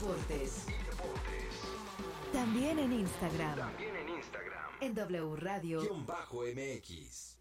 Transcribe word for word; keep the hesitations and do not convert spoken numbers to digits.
deportes. Y deportes. También en Instagram. También en Instagram. En W Radio Guión bajo M X.